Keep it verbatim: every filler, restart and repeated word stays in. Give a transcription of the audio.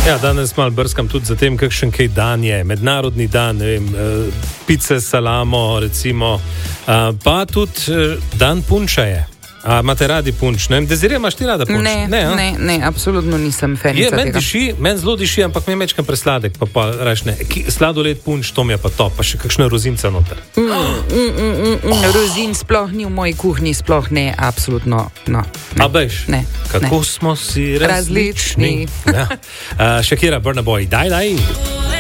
Ja, danes malo brskam tudi za tem, kakšen kaj dan je. Mednarodni dan, ne vem, pice, salamo, recimo, pa tudi dan punča je. A imate radi punč? Ne vem, Dezirija, imaš ti rada punč? Ne, ne, ne, ne, absolutno nisem fanica tega. Meni diši, meni zelo diši, ampak mi je mečkam presladek, pa pa reš ne. Sladoled punč, to mi je pa to, pa še kakšna rozinca noter. Mm, mm, mm, mm, mm. Rozin sploh ni v moji kuhinji, sploh ne, absolutno, no. A bejš? Ne. Kako ne. smo si različni. različni. Ja. Uh, Shakira, Burna Boy, daj, daj.